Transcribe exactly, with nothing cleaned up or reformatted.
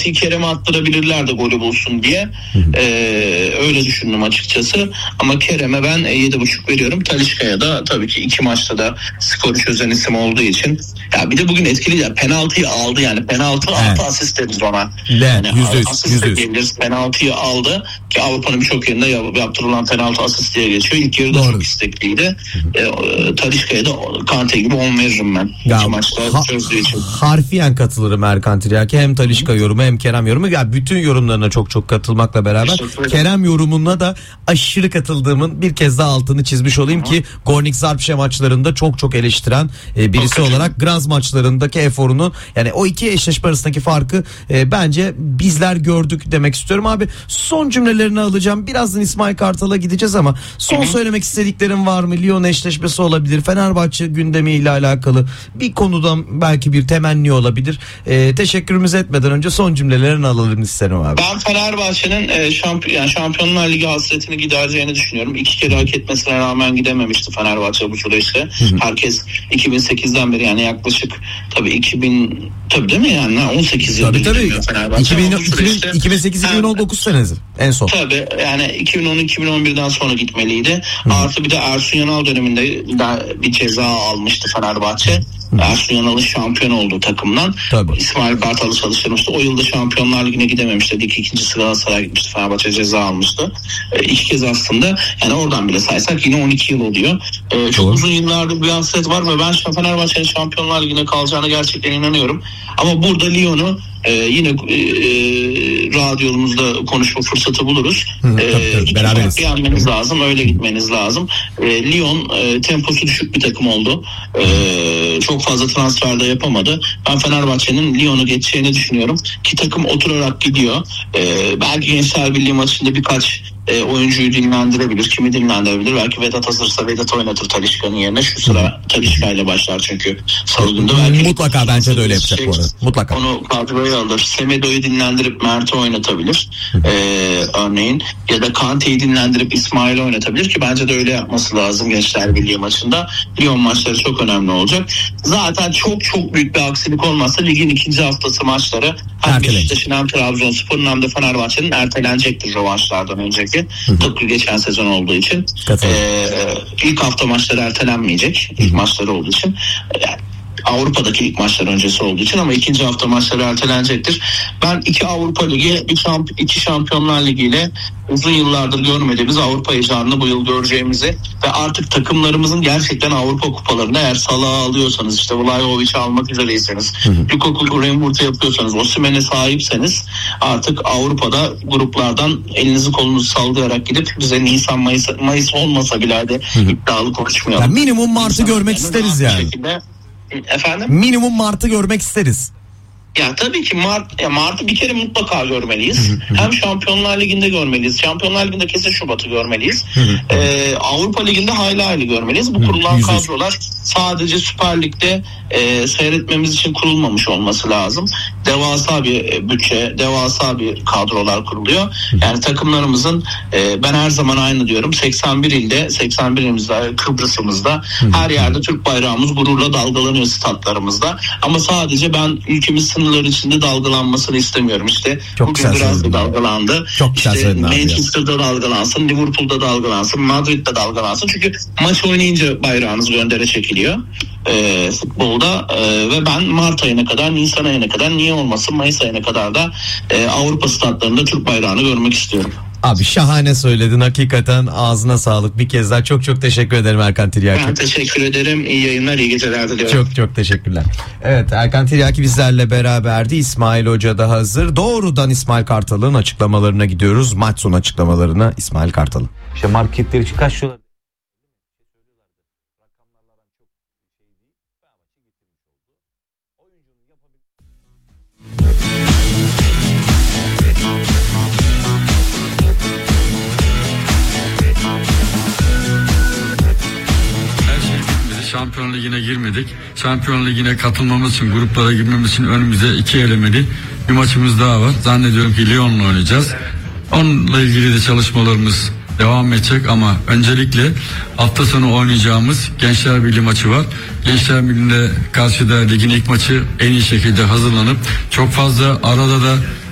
penaltıyı Kerem'e attırabilirler de golü bulsun diye. Ee, öyle düşündüm açıkçası. Ama Kerem'e ben yedi buçuk veriyorum. Talisca'ya da tabii ki iki maçta da skoru çözen isim olduğu için. Ya bir de bugün etkili ya, penaltıyı aldı yani. Penaltı evet. Altı asist deriz ona. Evet, yani yüzde yüz, asist de diyebiliriz. Penaltıyı aldı ki Avrupa'nın birçok yerinde yaptırılan penaltı asist diye geçiyor. İlk yarıda Doğru. Çok istekliydi. E, Talisca'ya da Kante gibi on veririm ben. Ya, İki maçta ha, çözdüğü için. Harfiyen katılırım Erkan Tiryaki. Hem Talisca yorumu hem Kerem yorumu. Ya bütün yorumlarına çok çok katılmakla beraber Kerem yorumuna da aşırı katıldığımın bir kez daha altını çizmiş olayım Hı. ki Gornik Zahribşe maçlarında çok çok eleştiren e, birisi okay. olarak Graz maçlarındaki eforunun, yani o iki eşleşme arasındaki farkı e, bence bizler gördük demek istiyorum. Abi son cümlelerini alacağım. Birazdan İsmail Kartal'a gideceğiz ama son Hı. söylemek istediklerin var mı? Lyon eşleşmesi olabilir. Fenerbahçe gündemiyle alakalı bir konudan belki bir temenni olabilir. E, teşekkürümüz etmeden önce son cümlelerini alalım isterim abi. Ben Fenerbahçe'nin e, şampiyon, yani Şampiyonlar Ligi hasretini gidereceğini düşünüyorum. İki kere hak etmesine rağmen gidememişti Fenerbahçe bu süreçte. Hı hı. Herkes iki bin sekizden beri, yani yaklaşık tabii iki bin tabii değil mi yani on sekiz yıldır gidemiyor Fenerbahçe. iki bin sekiz iki bin on dokuz senesi en son. Tabii yani iki bin on iki bin on birden sonra gitmeliydi. Hı. Artı bir de Ersun Yanal döneminde bir ceza almıştı Fenerbahçe. Hı. Ersun Yanal'ın şampiyon olduğu takımdan Tabii. İsmail Kartal'ı çalıştırmıştı. O yılda Şampiyonlar Ligi'ne gidememişti. İlk ikincisi Galatasaray'a gitmişti. Fenerbahçe ceza almıştı. E, iki kez aslında, yani oradan bile saysak yine on iki yıl oluyor. E, çok Doğru. uzun yıllardır bir hasret var ve ben Fenerbahçe'nin Şampiyonlar Ligi'ne kalacağına gerçekten inanıyorum. Ama burada Lyon'u Ee, yine e, radyomuzda konuşma fırsatı buluruz. Hı, ee, tabii, tabii, iki farklı yenmeniz lazım. Öyle gitmeniz lazım. Ee, Lyon e, temposu düşük bir takım oldu. Ee, çok fazla transfer de yapamadı. Ben Fenerbahçe'nin Lyon'u geçeceğini düşünüyorum. Ki takım oturarak gidiyor. Ee, belki Gençler Birliği maçında birkaç E, oyuncuyu dinlendirebilir. Kimi dinlendirebilir? Belki Vedat hazırsa Vedat oynatır Talisca'nın yerine. Şu sıra Talisca ile başlar çünkü Salı günde. Belki mutlaka bence de öyle yapacak bu arada. Mutlaka. Onu kadroya alır. Semedo'yu dinlendirip Mert'i oynatabilir. E, örneğin. Ya da Kante'yi dinlendirip İsmail'i oynatabilir ki bence de öyle yapması lazım Gençler Birliği maçında. Lyon maçları çok önemli olacak. Zaten çok çok büyük bir aksilik olmazsa ligin ikinci haftası maçları hem Beşiktaş'ın hem Trabzonspor'un hem de Fenerbahçe'nin ertelenecektir rövanşlardan önceki. Tıpkı geçen sezon olduğu için. Ee, ilk hafta maçları ertelenmeyecek. İlk maçları olduğu için. Yani Avrupa'daki ilk maçlar öncesi olduğu için, ama ikinci hafta maçları ertelenecektir. Ben iki Avrupa Ligi, bir şamp- iki Şampiyonlar Ligi ile uzun yıllardır görmediğimiz Avrupa heyecanını bu yıl göreceğimizi ve artık takımlarımızın gerçekten Avrupa kupalarında, eğer Salah'ı alıyorsanız, işte Vlahovic'i almak üzereyseniz, Lukaku Remburt'u yapıyorsanız, Osimhen'e sahipseniz, artık Avrupa'da gruplardan elinizi kolunuzu sallayarak gidip bize Nisan Mayıs, Mayıs olmasa bile hadi iddialı konuşmayalım. Yani minimum Mart'ı görmek isteriz yani. Şekilde, efendim? Minimum Mart'ı görmek isteriz. Ya tabii ki Mart, ya Mart'ı bir kere mutlaka görmeliyiz. Hem Şampiyonlar Ligi'nde görmeliyiz. Şampiyonlar Ligi'nde kesin Şubat'ı görmeliyiz. ee, Avrupa Ligi'nde hayli hayli görmeliyiz. Bu kurulan kadrolar sadece Süper Lig'de e, seyretmemiz için kurulmamış olması lazım. Devasa bir bütçe, devasa bir kadrolar kuruluyor. Yani takımlarımızın e, ben her zaman aynı diyorum. seksen bir ilde, seksen bir ilimizde, Kıbrıs'ımızda, her yerde Türk bayrağımız gururla dalgalanıyor statlarımızda. Ama sadece ben ülkemiz sınırları içinde dalgalanmasını istemiyorum. İşte Çok bugün biraz da dalgalandı. Çok işte Manchester'da dalgalansın, Liverpool'da dalgalansın, Madrid'de dalgalansın. Çünkü maç oynayınca bayrağınız göndere çekiliyor e, futbolda e, ve ben Mart ayına kadar, Nisan ayına kadar, niye olmasın Mayıs ayına kadar da e, Avrupa statlarında Türk bayrağını görmek istiyorum. Abi şahane söyledin, hakikaten ağzına sağlık. Bir kez daha çok çok teşekkür ederim Erkan Tiryaki. Ben teşekkür ederim. İyi yayınlar, iyi geceler diliyorum. Çok çok teşekkürler. Evet, Erkan Tiryaki bizlerle beraberdi. İsmail Hoca da hazır. Doğrudan İsmail Kartal'ın açıklamalarına gidiyoruz. Maç sonu açıklamalarına İsmail Kartal'ın. İşte marketler için kaç diyorlar? Şampiyon Ligi'ne girmedik. Şampiyon Ligi'ne katılmamız için, gruplara girmemiz için önümüzde iki elemeli bir maçımız daha var. Zannediyorum ki Lyon'la oynayacağız. Onunla ilgili de çalışmalarımız devam edecek ama öncelikle hafta sonu oynayacağımız Gençler Birliği maçı var. Gençler Birliği'nde karşıda ligin ilk maçı en iyi şekilde hazırlanıp çok fazla arada da